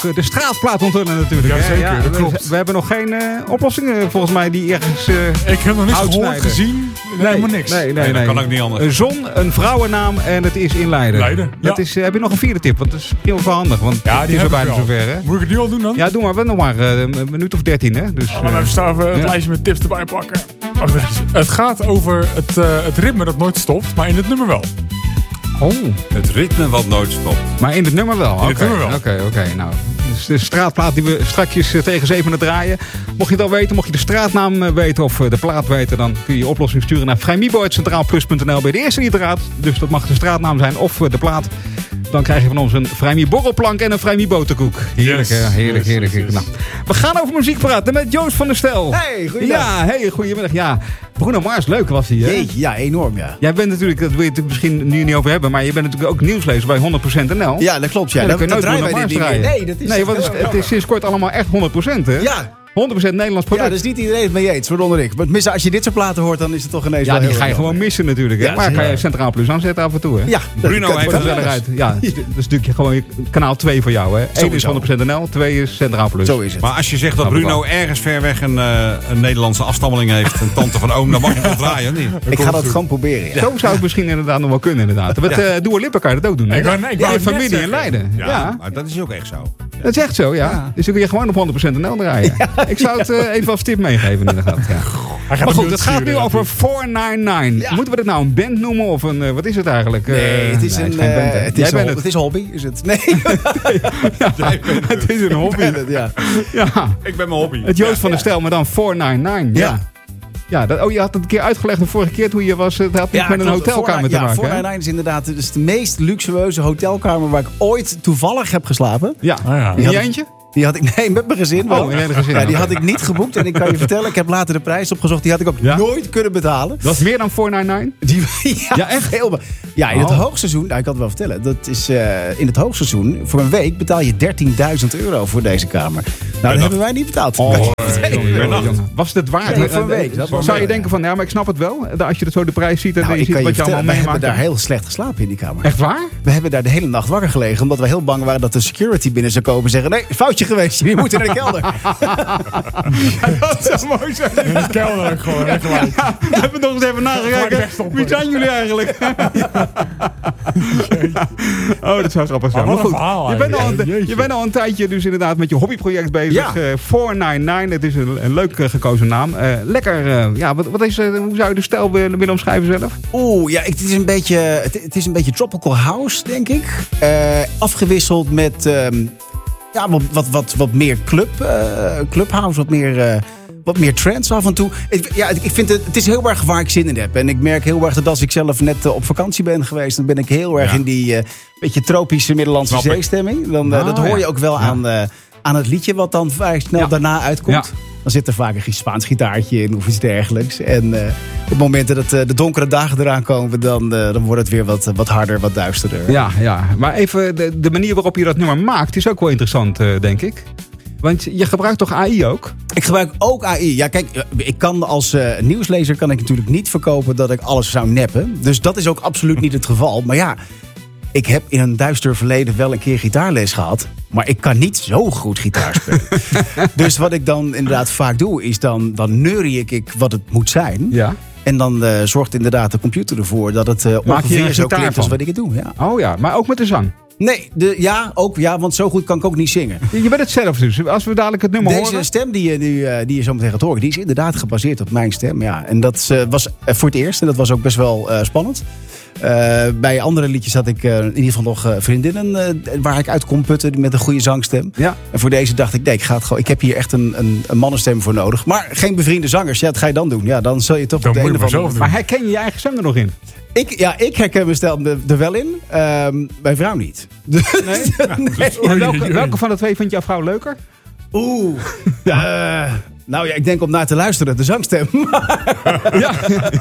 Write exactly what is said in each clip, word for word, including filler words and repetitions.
de straatplaat onthullen natuurlijk. Ja, zeker, ja, dat we, klopt. we hebben nog geen uh, oplossingen volgens mij die ergens uh, Ik heb nog niks gehoord, uitsnijden. gezien. Nee, helemaal niks. Nee, nee, Nee, nee. dat kan ook niet anders. Een zon, een vrouwennaam en het is in Leiden. Leiden, Dat ja. is, uh, heb je nog een vierde tip? Want dat is heel veel handig. Want Ja, het die is er heb ik bijna wel. zover. Hè? Moet ik het nu al doen dan? Ja, doe maar. We hebben nog maar uh, een minuut of dertien. Hè? Dus, Laten we uh, even staan, uh, het ja. lijstje met tips erbij pakken. Wacht even. Het gaat over het, uh, het ritme dat nooit stopt, maar in het nummer wel. Oh, Het ritme wat nooit stopt. maar in het nummer wel. In het Oké, nummer wel. Oké, oké. Nou, dus de straatplaat die we strakjes uh, tegen zevenen draaien. Mocht je het al weten, mocht je de straatnaam uh, weten of uh, de plaat weten, dan kun je je oplossing sturen naar vrijmibo.centraalplus punt n l. Bij de eerste die het raadt. Dus dat mag de straatnaam zijn of uh, de plaat. Dan krijg je van ons een Vrijmi borrelplank en een Vrijmi boterkoek. Heerlijk, Yes, hè? Heerlijk, yes, heerlijk. yes, yes. Nou, we gaan over muziek praten met Joost van der Stel. Hey, goeiedag. Ja, hey, goedemiddag. Ja, Bruno Mars, leuk was hij, hè? Jeetje, ja, enorm, ja. Jij bent natuurlijk, dat wil je het misschien nu niet over hebben, maar je bent natuurlijk ook nieuwslezer bij honderd procent N L. Ja, dat klopt, ja. En dan kun je nooit draaien Bruno wij Mars dit niet meer. draaien. Nee, dat is Nee, want het heel is, het is sinds kort allemaal echt honderd procent, hè? Ja, honderd procent Nederlands ja, product. dus niet iedereen het mee eens, waaronder ik. Maar tenminste, als je dit soort platen hoort, dan is het toch ineens Ja, wel die heel ga je erg gewoon leuk. missen natuurlijk. Hè? Ja, maar zeker. kan je Centraal Plus aanzetten af en toe, hè? Ja, Bruno dat- heeft Dat een- is eruit. Ja, dat is natuurlijk gewoon kanaal twee voor jou, hè? Eén is Sowieso. honderd procent N L, twee is Centraal Plus. Zo is het. Maar als je zegt dat Snap ik Bruno ergens ver weg een, uh, een Nederlandse afstammeling heeft, een tante van oom, dan mag je dat draaien, of niet? Ik ga dat gewoon proberen, ja. Zo zou het misschien inderdaad nog wel kunnen, inderdaad. Met uh, Dua Lipa kan je dat ook doen, hè? Ik wou- nee, ik Ja, wou je het net familie in zeggen. Leiden. Ja, Ja, maar dat is ook echt zo. dat is echt zo, ja. Ja. Dus dan kun je gewoon op honderd procent N L draaien. Ik zou het uh, even als tip meegeven, inderdaad. Ja. Hij gaat Maar hem goed, nu het gaat nu sturen, over vierhonderdnegenennegentig. Ja. Moeten we dit nou een band noemen of een, uh, wat is het eigenlijk? Uh, Nee, het is een... geen eh, band, hè? het Jij is bent een- het. Het is hobby, is het? Nee, Het is een hobby. ben het, ja. Ja, Ik ben mijn hobby. het Joost van der Stel, maar dan vierhonderdnegenennegentig. Ja. Ja. Ja, dat, oh, je had het een keer uitgelegd de vorige keer toen je was. Het had niet met een klopt. hotelkamer te ja, maken. hè? vierhonderdnegenennegentig is inderdaad het is de meest luxueuze hotelkamer waar ik ooit toevallig heb geslapen. Ja. Ah, ja. In je eentje? Die had ik, nee, met mijn gezin wel. Oh, in je gezin, Ja, die oké. had ik niet geboekt. En ik kan je vertellen, ik heb later de prijs opgezocht. Die had ik ook Ja? nooit kunnen betalen. Dat is meer dan vierhonderdnegenennegentig? Die, ja, Ja, echt? Veel, ja, in het Oh. hoogseizoen, nou, ik kan het wel vertellen. Dat is, uh, in het hoogseizoen, voor een week betaal je dertienduizend euro voor deze kamer. Nou, dat hebben wij niet betaald. Oh, Nee. jongen, jongen, jongen. Was het het waard? Nee, voor een week. Dat was Zou je een week, denken van, ja, maar ik snap het wel. Als je het zo de prijs ziet en Nou, je ik ziet kan je wat je allemaal vertellen, we hebben meemaakt. daar heel slecht geslapen in die kamer. Echt waar? We hebben daar de hele nacht wakker gelegen. Omdat we heel bang waren dat de security binnen zou komen en zeggen... Nee, foutje geweest. Je moet in de kelder. Dat zou mooi zijn. In de kelder ook gewoon, echt gelijk. We hebben nog eens even Gelijk nagekeken. wegstoppen. Wie zijn jullie eigenlijk? Oh, dat zou grappig zijn. Maar Maar wat goed, een verhaal je bent, al eigenlijk. een, je Jeetje. bent al een tijdje dus inderdaad met je hobbyproject bezig. Ja. Eh, vierhonderdnegenennegentig, het is een, een leuk eh, gekozen naam. Eh, lekker, eh, ja, wat, wat is, eh, hoe zou je de stijl willen, willen omschrijven zelf? Oeh, ja, het is een beetje, het, het is een beetje tropical house, denk ik. Eh, afgewisseld met ehm, ja, wat, wat, wat, wat meer club, eh, clubhouse, wat meer, eh, wat meer trance af en toe. Ik, ja, ik vind het, het is heel erg waar ik zin in heb. En ik merk heel erg dat als ik zelf net eh, op vakantie ben geweest... dan ben ik heel erg Ja. in die eh, beetje tropische Middellandse Snap ik. zeestemming. Dan, eh, Ah, dat hoor ja. je ook wel Ja. aan, eh, aan het liedje wat dan vrij snel Ja. daarna uitkomt. Ja. Dan zit er vaak een Spaans gitaartje in of iets dergelijks. En eh, op het moment dat eh, de donkere dagen eraan komen... dan, eh, dan wordt het weer wat, wat harder, wat duisterder. Ja, ja. Maar even de, de manier waarop je dat nummer maakt is ook wel interessant, eh, denk ik. Want je gebruikt toch A I ook? Ik gebruik ook A I. Ja, kijk, eh, ik kan als eh, nieuwslezer kan ik natuurlijk niet verkopen dat ik alles zou neppen. Dus dat is ook absoluut niet het geval. Maar ja, ik heb in een duister verleden wel een keer gitaarles gehad. Maar ik kan niet zo goed gitaar spelen. Dus wat ik dan inderdaad vaak doe, is dan, dan neurie ik, ik wat het moet zijn. Ja. En dan uh, zorgt inderdaad de computer ervoor dat het uh, je er ongeveer een zo gitaar klinkt als van? wat ik het doe. Ja. Oh ja, maar ook met de zang. Nee, de, ja, ook, ja, want zo goed kan ik ook niet zingen. Je bent het zelf dus. Als we dadelijk het nummer Deze horen... stem die je, nu, uh, die je zo meteen gaat horen, die is inderdaad gebaseerd op mijn stem. Ja. En dat uh, was uh, voor het eerst en dat was ook best wel uh, spannend. Uh, bij andere liedjes had ik uh, in ieder geval nog uh, vriendinnen uh, waar ik uit kon putten met een goede zangstem. Ja. En voor deze dacht ik, nee, ik, ga het gewoon, ik heb hier echt een, een, een mannenstem voor nodig. Maar geen bevriende zangers, ja, dat ga je dan doen. Ja, dan zul je toch Dan op de moet een je of maar andere zelf Maar herken je je eigen stem er nog in? Ik, ja, ik herken mijn stem er, er wel in. Um, mijn vrouw niet. Nee? nee. En welke, welke van de twee vind jouw vrouw leuker? Oeh. Ja. Uh, nou ja, ik denk om naar te luisteren, de zangstem. Ja.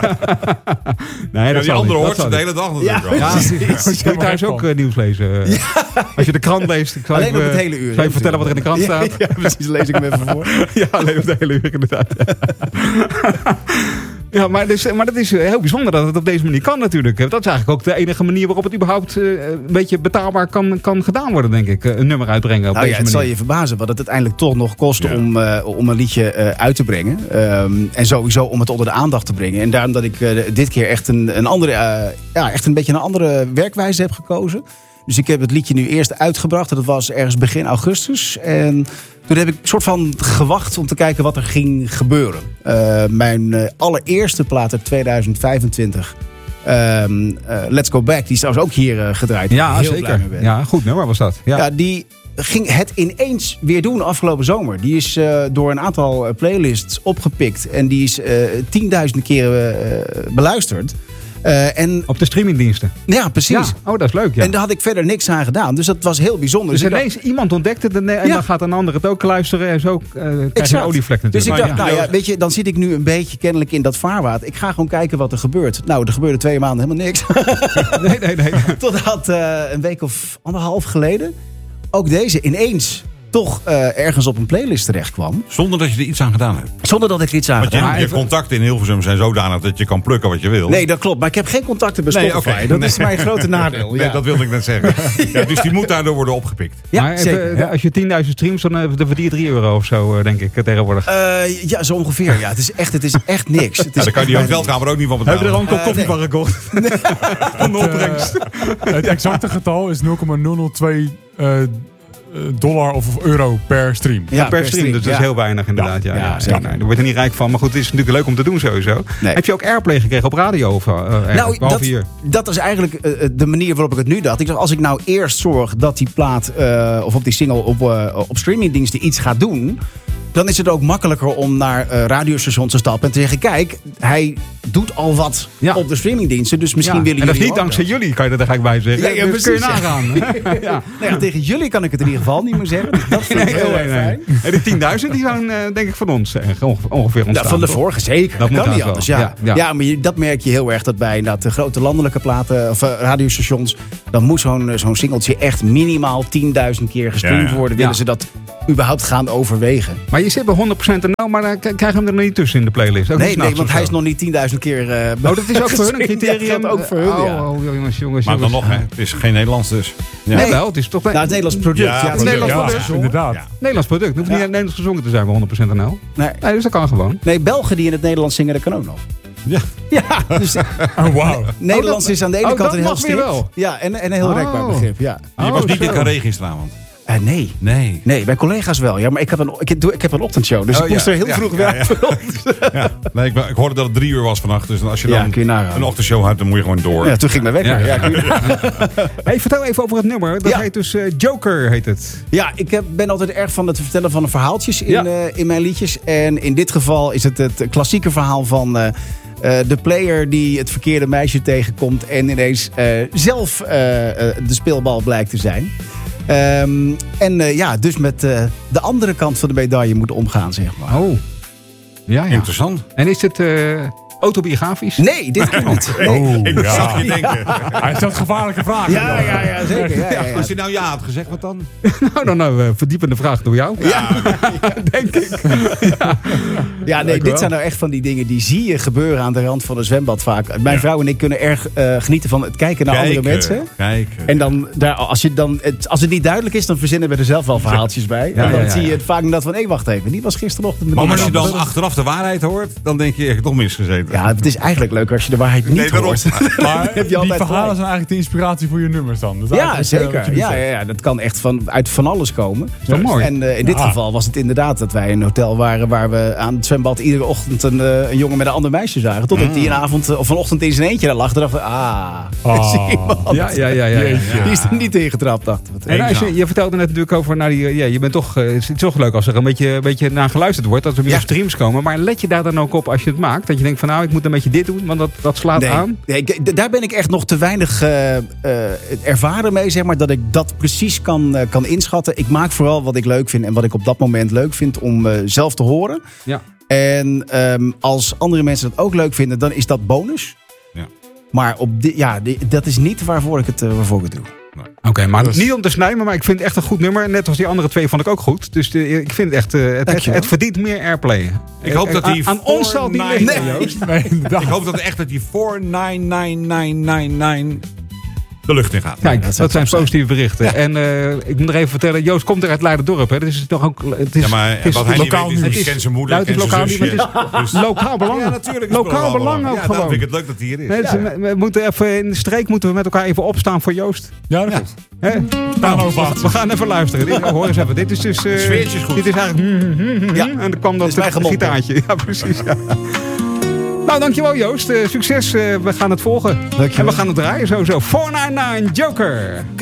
Nee, Ja, dat die zal andere niet, hoort dat ze de zal hele dag Ja. natuurlijk wel. Ja, Precies. kun je thuis ook uh, nieuws lezen? Ja. Als je de krant leest, ik zal Alleen even, op het hele uur. Zal je vertellen wat er in de krant staat? Ja, ja, precies. Lees ik hem even voor. Ja, alleen op de hele uur inderdaad. Ja, maar, dus, maar dat is heel bijzonder dat het op deze manier kan natuurlijk. Dat is eigenlijk ook de enige manier waarop het überhaupt uh, een beetje betaalbaar kan, kan gedaan worden, denk ik. Een nummer uitbrengen op nou deze ja, het manier. zal je verbazen wat het uiteindelijk toch nog kost Ja. om, uh, om een liedje uh, uit te brengen. Um, en sowieso om het onder de aandacht te brengen. En daarom dat ik uh, dit keer echt een, een andere, uh, ja, echt een beetje een andere werkwijze heb gekozen. Dus ik heb het liedje nu eerst uitgebracht. En dat was ergens begin augustus. En toen heb ik een soort van gewacht om te kijken wat er ging gebeuren. Uh, mijn uh, allereerste plaat uit tweeduizend vijfentwintig... Um, uh, Let's Go Back, die is trouwens ook hier uh, gedraaid. Ja, Heel blij zeker. mee ben. Ja, goed nummer was dat. Ja. Ja, die ging het ineens weer doen afgelopen zomer. Die is uh, door een aantal uh, playlists opgepikt. En die is uh, tienduizenden keren uh, beluisterd. Uh, en, Op de streamingdiensten. ja, precies. Ja. Oh, dat is leuk. Ja. En daar had ik verder niks aan gedaan. Dus dat was heel bijzonder. Dus ik dacht- ineens iemand ontdekt het en, en Ja. dan gaat een ander het ook luisteren. En zo uh, krijg je een Exact. olievlek Dus ik natuurlijk. dacht, Maar nou ja, weet je, dan zit ik nu een beetje kennelijk in dat vaarwater. Ik ga gewoon kijken wat er gebeurt. Nou, er gebeurde twee maanden helemaal niks. Nee, nee, nee. Totdat uh, een week of anderhalf geleden ook deze ineens toch uh, ergens op een playlist terecht kwam. Zonder dat je er iets aan gedaan hebt. Zonder dat ik er iets aan Want je, gedaan je even- contacten in Hilversum zijn zodanig dat je kan plukken wat je wil. Nee, dat klopt. Maar ik heb geen contacten bij Nee, Spotify. oké. Dat Nee. is mijn grote nadeel. Nee, Ja, dat wilde ik net zeggen. Ja, dus die moet daardoor worden opgepikt. ja maar even, zeker. Ja. als je tienduizend streams, dan, uh, dan verdien je drie euro of zo, uh, denk ik, uh, tegenwoordig. Uh, ja, zo ongeveer. Ja, het is echt, het is echt niks. Het is Ja, dan kan je die echt hotelkamer ook niet van Heb je er betalen. al een kop Uh, koffie nee. van gekocht? Van de opbrengst. Uh, het exacte getal is nul komma nul nul twee uh, dollar of euro per stream. Ja, per stream, dus dat ja. is heel weinig inderdaad. Ja, Ja, ja, ja, zeker. nee, daar word je niet rijk van. Maar goed, het is natuurlijk leuk om te doen sowieso. Nee. Heb je ook airplay gekregen op radio? Of, uh, ergens, Nou, behalve dat, hier? dat is eigenlijk uh, de manier waarop ik het nu dacht. Ik dacht, als ik nou eerst zorg dat die plaat uh, of op die single op, uh, op streamingdiensten iets gaat doen, dan is het ook makkelijker om naar uh, radiostations te stappen en te zeggen, kijk, hij doet al wat Ja. op de streamingdiensten, dus misschien Ja. willen En dat is jullie niet ook dankzij jullie, kan je er gelijk bij zeggen. Ja, ja, dus kun je precies, ja. nagaan. ja. Nou ja, tegen jullie kan ik het in ieder geval niet meer zeggen. Dus dat vind ik heel erg fijn. En die tienduizend die zijn uh, denk ik van ons uh, ongeveer ontstaan. Ja, van de toch? vorige zeker. Dat Dat, moet kan niet haast anders. wel. Ja. Ja, Ja, ja. maar je, dat merk je heel erg dat bij dat de grote landelijke platen of uh, radiostations, dan moet zo'n zo'n singeltje echt minimaal tienduizend keer gestreamd Ja, ja. worden. Willen Ja. ze dat überhaupt gaan overwegen? Maar je zit bij honderd procent en nou, maar dan k- krijg je hem er nog niet tussen in de playlist. Ook Nee, niet nee, s'nachts want of hij zo. is nog niet tienduizend keer. Uh, Oh, dat is ook voor hun een gestreamd. Ja, criterium. dat geldt ook voor hun, oh, ja. oh, jongens, jongens, Maar dan jongens. nog, hè, het is geen Nederlands dus. Ja. Nee, wel, het is toch Nou, het Nederlands product. Ja, Ja, het product. Nederlands Ja, product. inderdaad. Ja. Nederlands product. Het hoeft niet Ja. in het Nederlands gezongen te zijn bij honderd procent N L. Nee. Nee, dus dat kan gewoon. nee, Belgen die in het Nederlands zingen, dat kan ook nog. Ja. Ja, dus Oh, wauw. Nederlands is aan de ene oh, kant dat een heel mag weer strikt. wel. Ja, en, en een heel Oh. rekbaar begrip. Ja. Je Oh, was niet zo. in Carré gisteravond. Uh, nee. Nee. Nee, mijn collega's wel. Ja, maar ik heb een, ik, doe- ik heb een ochtendshow. Dus Oh, ik moest ja. er heel Ja, vroeg ja, weg. Ja. Nee, ik, ik hoorde dat het drie uur was vannacht. Dus als je Ja, dan kun je nagaan. een ochtendshow hebt, dan moet je gewoon door. Ja, toen ging mijn wekker. Ja. Ja, ja. Hey, vertel even over het nummer. Dat Ja. heet dus uh, Joker, heet het. Ja, ik heb, ben altijd erg van het vertellen van de verhaaltjes in, Ja. eh, in mijn liedjes. En in dit geval is het het klassieke verhaal van eh, eh, de player die het verkeerde meisje tegenkomt en ineens eh, zelf eh, eh, de speelbal blijkt te zijn. Ehm, en eh, ja, dus met eh, de andere kant van de medaille moet omgaan, zeg maar. Oh. Ja, ja. Interessant. En is het uh, autobiografisch? Nee, dit kan niet. Nee. Oh, Ik ja. zag je denken. Hij stelt gevaarlijke vragen. Ja, ja, ja, zeker. Ja, ja, ja. Als je nou ja had gezegd, wat dan? Nou, dan nou, uh, verdiepende vraag door jou. Ja. denk ik. Ja, nee, dit zijn nou echt van die dingen die zie je gebeuren aan de rand van een zwembad vaak. Mijn Ja. vrouw en ik kunnen erg uh, genieten van het kijken naar andere mensen. Kijken. En dan, daar, als, je dan het, als het niet duidelijk is, dan verzinnen we er zelf wel verhaaltjes bij. Ja, en dan ja, ja, zie je ja. het vaak dat van, hé, wacht even, die was gisterochtend... Maar als je dat- dan achteraf de waarheid hoort, dan denk je, ik heb toch misgezeten. Ja, het is eigenlijk leuk als je de waarheid niet Nee, daarom. hoort. Maar Heb je die altijd verhalen gelijk. zijn eigenlijk de inspiratie voor je nummers dan. Dat is Ja, eigenlijk, eh, wat je zeker. nu Ja, zegt. ja, ja, dat kan echt van, uit van alles komen. wel mooi. En uh, in dit Ja. geval was het inderdaad dat wij in een hotel waren waar we aan het zwembad iedere ochtend een, uh, een jongen met een ander meisje zagen. Totdat die een avond uh, of vanochtend in zijn eentje daar lag. En dachten we, ah, Ah. is iemand. Ja, ja, ja. ja, ja. Jeetje. Die is er niet ingetrapt, dachten we. En als je, je vertelde net natuurlijk over, nou die, ja, je bent toch, uh, het is toch leuk als er een beetje, een beetje naar geluisterd wordt, dat er weer Ja. streams komen. Maar let je daar dan ook op als je het maakt? Dat je denkt van nou, ik moet een beetje dit doen, want dat, dat slaat Nee, aan. nee, ik- d- daar ben ik echt nog te weinig uh, uh, ervaren mee, zeg maar, dat ik dat precies kan, uh, kan inschatten. Ik maak vooral wat ik leuk vind en wat ik op dat moment leuk vind om uh, zelf te horen. Ja. En um, als andere mensen dat ook leuk vinden, dan is dat bonus. Ja. Maar op di- ja, di- dat is niet waarvoor ik het, uh, waarvoor ik het doe. Oké, okay, maar Dus- niet om te snijden, maar ik vind het echt een goed nummer. Net als die andere twee vond ik ook goed. Dus de, ik vind het echt, uh, het, het, Dankjewel. het verdient meer airplay. Ik hoop dat Aan- die Aan ons zal die voor liggen, nine- Joost. Nee, inderdaad. Ik hoop dat echt dat die voor nine nine nine nine nine de lucht in gaat. Kijk, dat dat, zou zijn positieve berichten. En uh, ik moet er even vertellen, Joost komt er uit Leiderdorp. Hè. Dus het is toch ook... Het is, Ja, maar het is wat hij niet lokaal weet is, nieuws. die kent zijn moeder, Nou, het is kent lokaal zijn niet, maar zusje. het is lokaal belang. Ja, natuurlijk is Lokaal belang ook ja, gewoon. Dan vind ik het leuk dat hij hier is. Nee, dus we, we moeten even in de streek moeten we met elkaar even opstaan voor Joost. Ja, dat klopt. Hè? Nou, we, we gaan even luisteren. Dit, hoor eens even. Dit is dus... Uh, sfeertje is goed. Dit is eigenlijk... mm, mm, mm, Ja. En dan kwam dan Dit is mijn het gemompel. gitaartje. Ja, precies. Ja. Nou, dankjewel Joost. Uh, succes. Uh, we gaan het volgen. Dankjewel. En we gaan het draaien sowieso. four nine nine Joker.